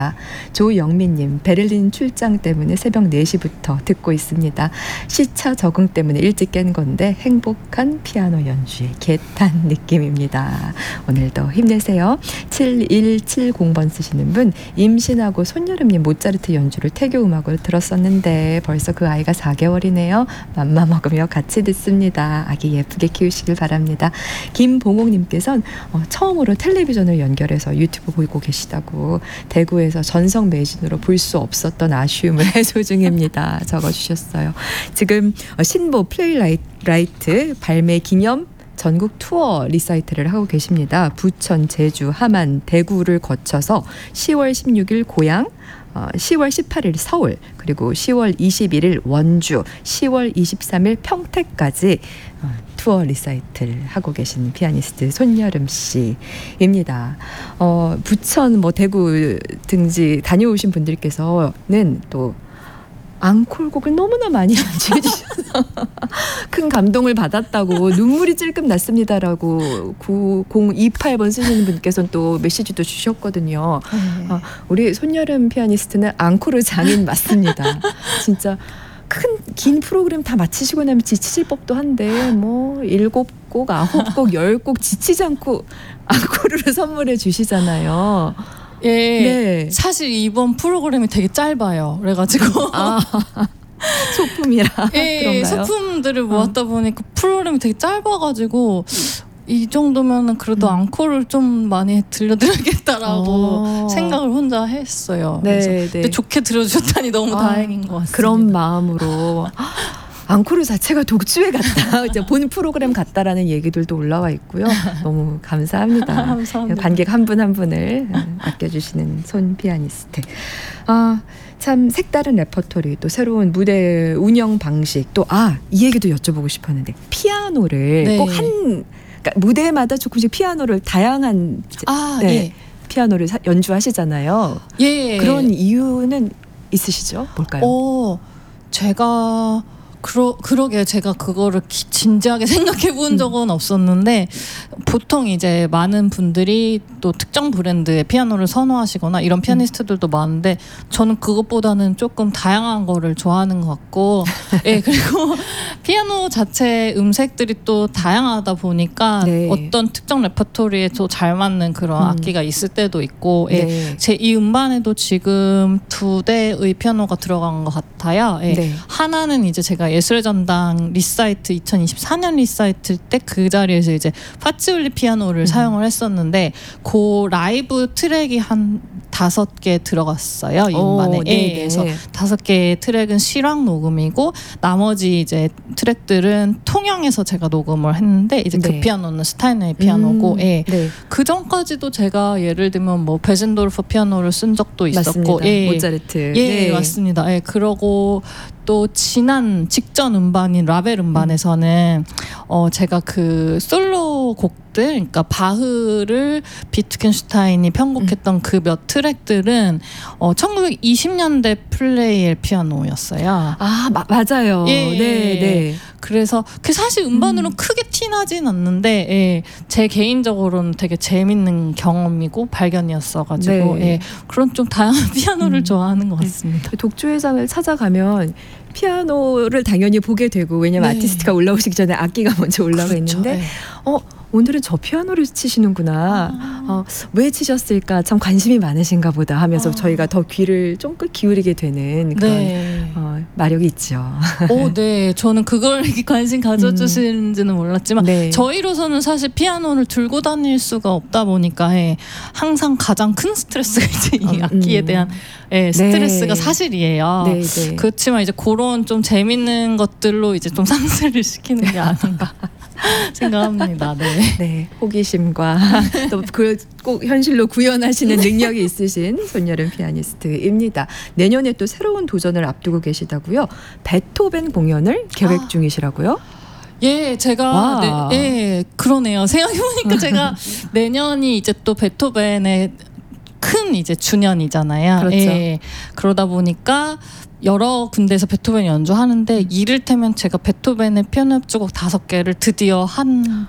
조영민님, 베를린 출장 때문에 새벽 4시부터 듣고 있습니다. 시차 적응 때문에 일찍 깬 건데 행복한 피아노 연주에 개탄 느낌입니다. 오늘도 힘내세요. 7170번 쓰시는 분, 임신하고 손여름님 모차르트 연주를 태교 음악으로 들었었는데 벌써 그 아이가 4개월이네요. 맘마 먹으며 같이 듣습니다. 아기 예쁘게 키우시길 바랍니다. 김봉옥님께서는 처음으로 텔레비전을 연결해서 유튜브 보고 계시다고, 대구에서 전성 매진으로 볼 수 없었던 아쉬움을 해소 중입니다. 적어주셨어요. 지금 신보 플레이라이트 발매 기념 전국 투어 리사이트를 하고 계십니다. 부천, 제주, 함안, 대구를 거쳐서 10월 16일 고양, 10월 18일 서울, 그리고 10월 21일 원주, 10월 23일 평택까지 투어 리사이트를 하고 계신 피아니스트 손여름 씨입니다. 부천, 대구 등지 다녀오신 분들께서는 또 앙콜곡을 너무나 많이 연주해 주셔서 큰 감동을 받았다고, 눈물이 찔끔 났습니다라고 9028번 쓰시는 분께서는 또 메시지도 주셨거든요. 우리 손여름 피아니스트는 앙코르 장인 맞습니다. 진짜 긴 프로그램 다 마치시고 나면 지치실 법도 한데 7곡, 9곡, 10곡 지치지 않고 앙코르를 선물해 주시잖아요. 예, 네. 사실 이번 프로그램이 되게 짧아요. 그래가지고 소품이라 예, 그런가요? 소품들을 모았다 보니까 프로그램이 되게 짧아가지고 이 정도면은 그래도 앙코르를 좀 많이 들려드려야겠다라고 생각을 혼자 했어요. 네, 그래서 근데 좋게 들어주셨다니 너무 다행인 것 같습니다. 그런 마음으로 앙코르 자체가 독주회 같다, 이제 본 프로그램 같다라는 얘기들도 올라와 있고요. 너무 감사합니다. 감사합니다. 관객 한 분 한 분을 아껴주시는 손 피아니스트. 참 색다른 레퍼토리, 또 새로운 무대 운영 방식, 또 이 얘기도 여쭤보고 싶었는데, 피아노를 꼭 그러니까 무대마다 조금씩 피아노를 다양한 예. 피아노를 연주하시잖아요. 예. 그런 이유는 있으시죠? 뭘까요? 제가 그러게 제가 그거를 진지하게 생각해 본 적은 없었는데, 보통 이제 많은 분들이 또 특정 브랜드의 피아노를 선호하시거나 이런 피아니스트들도 많은데, 저는 그것보다는 조금 다양한 거를 좋아하는 것 같고 예, 그리고 피아노 자체 음색들이 또 다양하다 보니까 어떤 특정 레퍼토리에 또 잘 맞는 그런 악기가 있을 때도 있고, 제 이 음반에도 지금 2대의 피아노가 들어간 것 같아요. 하나는 이제 제가 예술의 전당 리사이트 2024년 리사이트 때 그 자리에서 이제 파치올리 피아노를 사용을 했었는데, 그 라이브 트랙이 한 5개 들어갔어요, 이 음반에. 그래서 5개의 트랙은 실황 녹음이고, 나머지 이제 트랙들은 통영에서 제가 녹음을 했는데, 이제 그 피아노는 스타이너의 피아노고, 그 전까지도 제가 예를 들면 베센도르프 피아노를 쓴 적도 있었고, 모차르트. 맞습니다. 그러고 또 직전 음반인 라벨 음반에서는 제가 그 솔로 곡들, 그러니까 바흐를 비트겐슈타인이 편곡했던 그 몇 트랙들은 1920년대 플레이엘 피아노였어요. 맞아요. 그래서 사실 음반으로는 크게 티나진 않는데, 제 개인적으로는 되게 재밌는 경험이고 발견이었어가지고, 그런 좀 다양한 피아노를 좋아하는 것 같습니다. 독주회장을 찾아가면 피아노를 당연히 보게 되고, 왜냐면 아티스트가 올라오시기 전에 악기가 먼저 올라가 있는데, 오늘은 저 피아노를 치시는구나. 왜 치셨을까? 참 관심이 많으신가 보다 하면서 저희가 더 귀를 쫑긋 기울이게 되는 그런 마력이 있죠. 네. 저는 그걸 이렇게 관심 가져주시는지는 몰랐지만, 저희로서는 사실 피아노를 들고 다닐 수가 없다 보니까 항상 가장 큰 스트레스가 이제 이 악기에 대한 스트레스가 사실이에요. 그렇지만 이제 그런 좀 재밌는 것들로 이제 좀 상쇄를 시키는 게 아닌가 생각합니다. 호기심과 또 꼭 현실로 구현하시는 능력이 있으신 손여름 피아니스트입니다. 내년에 또 새로운 도전을 앞두고 계시다고요? 베토벤 공연을 계획 중이시라고요? 제가 그러네요. 생각해보니까 제가 내년이 이제 또 베토벤의 큰 이제 주년이잖아요. 그러다 보니까 여러 군데에서 베토벤 연주하는데, 이를테면 제가 베토벤의 피아노 협주곡 5개를 드디어 한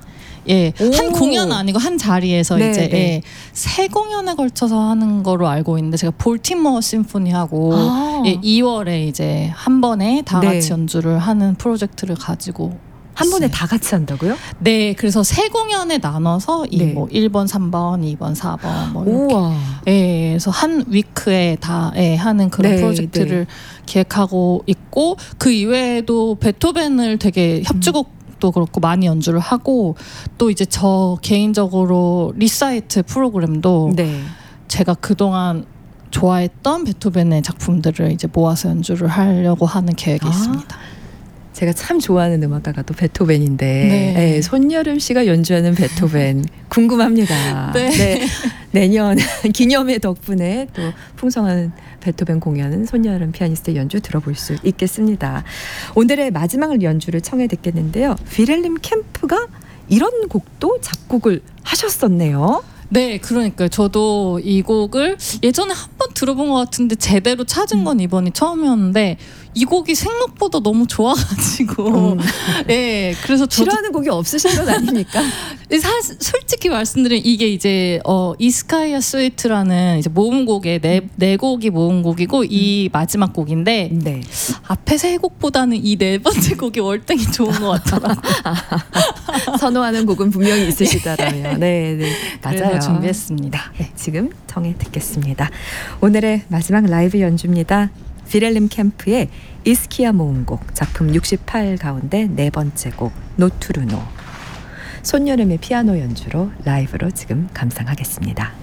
예, 오. 한 공연 아니고 한 자리에서 네, 이제 네. 예, 3공연에 걸쳐서 하는 거로 알고 있는데 제가 볼티모어 심포니하고 아. 예, 2월에 이제 한 번에 다 네. 같이 연주를 하는 프로젝트를 가지고 한 번에 있어요. 다 같이 한다고요? 네, 그래서 3공연에 나눠서 이 네. 뭐 1번, 3번, 2번, 4번 뭐 이렇게 우와. 예, 그래서 한 위크에 다 예, 하는 그런 네, 프로젝트를 기획하고 있고 그 이외에도 베토벤을 되게 협주곡도 그렇고 많이 연주를 하고 또 이제 저 개인적으로 리사이트 프로그램도 네. 제가 그동안 좋아했던 베토벤의 작품들을 이제 모아서 연주를 하려고 하는 계획이 아. 있습니다. 제가 참 좋아하는 음악가가 또 베토벤인데 네. 네, 손여름 씨가 연주하는 베토벤 궁금합니다. 네. 내년 기념회 덕분에 또 풍성한 베토벤 공연은 손여름 피아니스트의 연주 들어볼 수 있겠습니다. 오늘의 마지막 연주를 청해 듣겠는데요. 윌헬름 캠프가 이런 곡도 작곡을 하셨었네요. 네, 그러니까요. 저도 이 곡을 예전에 한 번 들어본 것 같은데 제대로 찾은 건 이번이 처음이었는데 이 곡이 생각보다 너무 좋아가지고 네, 그래서 저도 싫어하는 곡이 없으신 건 아닙니까? 솔직히 말씀드리면 이게 이제 이스카이아 스위트라는 이제 모음곡의 네 곡이 모음곡이고 이 마지막 곡인데 네. 앞에 세 곡보다는 이 네 번째 곡이 월등히 좋은 것 같더라고요. 선호하는 곡은 분명히 있으시다라면. 네, 네. 그래서 맞아요. 준비했습니다. 네, 지금 청해 듣겠습니다. 오늘의 마지막 라이브 연주입니다. 윌헬름 캠프의 이스키아 모음곡 작품 68 가운데 네 번째 곡 노투르노. 손여름의 피아노 연주로 라이브로 지금 감상하겠습니다.